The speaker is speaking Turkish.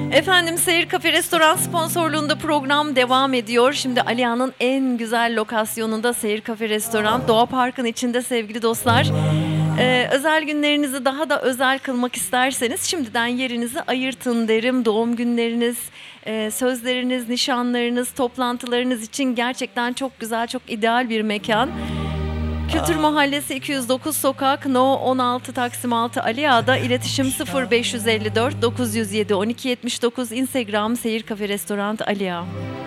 Efendim, Seyir Kafe Restoran sponsorluğunda program devam ediyor. Şimdi Aliağa'nın en güzel lokasyonunda Seyir Kafe Restoran, Doğa Park'ın içinde sevgili dostlar. Özel günlerinizi daha da özel kılmak isterseniz şimdiden yerinizi ayırtın derim. Doğum günleriniz, sözleriniz, nişanlarınız, toplantılarınız için gerçekten çok güzel, çok ideal bir mekan. Kültür Mahallesi 209 Sokak No 16 Taksim 6 Aliağa'da. iletişim 0554 907 1279. Instagram Seyir Kafe Restoran Aliağa.